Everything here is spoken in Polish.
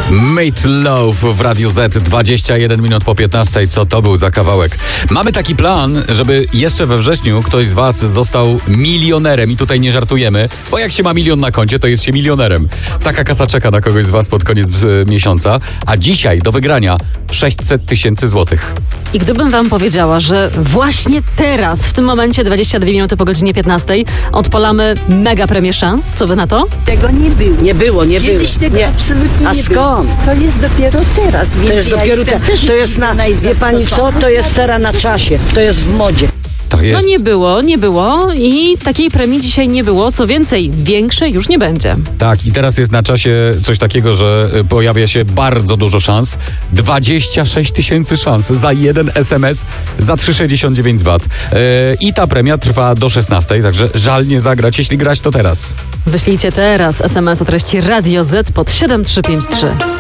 Meat Loaf w Radiu Z, 21 minut po 15. Co to był za kawałek? Mamy taki plan, żeby jeszcze we wrześniu ktoś z was został milionerem i tutaj nie żartujemy, bo jak się ma milion na koncie, to jest się milionerem. Taka kasa czeka na kogoś z was pod koniec miesiąca, a dzisiaj do wygrania 600 tysięcy złotych. I gdybym wam powiedziała, że właśnie teraz, w tym momencie 22 minuty po godzinie 15 odpalamy mega premię szans, co wy na to? Tego nie było. Nie było. Kiedyś tego absolutnie A nie skąd? było. To jest dopiero teraz. Więc To jest dopiero też to jest na, wie pani co, to jest teraz na czasie, to jest w modzie. To jest... No nie było i takiej premii dzisiaj nie było. Co więcej, większej już nie będzie. Tak, i teraz jest na czasie coś takiego, że pojawia się bardzo dużo szans. 26 tysięcy szans za jeden SMS za 3,69 Wat. I ta premia trwa do 16, także żal nie zagrać. Jeśli grać, to teraz. Wyślijcie teraz SMS o treści Radio Z pod 7353.